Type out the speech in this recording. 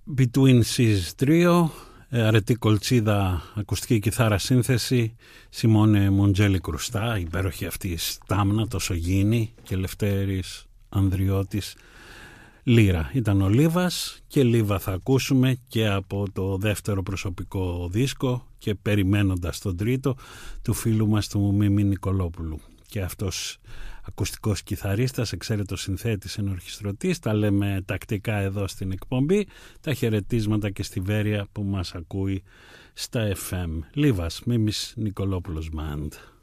Between Seas Trio, αρετή κολτσίδα, ακουστική κιθάρα σύνθεση, Σιμώνε Μοντζέλη Κρουστά, υπέροχη αυτή η στάμνα, τόσο γίνει, και Λευτέρης Ανδριώτης λύρα. Ήταν ο Λίβας και Λίβα θα ακούσουμε και από το δεύτερο προσωπικό δίσκο και περιμένοντας τον τρίτο του φίλου μας του Μίμη Νικολόπουλου. Και αυτός ακουστικός κιθαρίστας, εξαίρετος συνθέτης, ενορχιστρωτής, τα λέμε τακτικά εδώ στην εκπομπή, τα χαιρετίσματα και στη Βέρεια που μας ακούει στα FM. Λίβας, Μίμης Νικολόπουλος Band.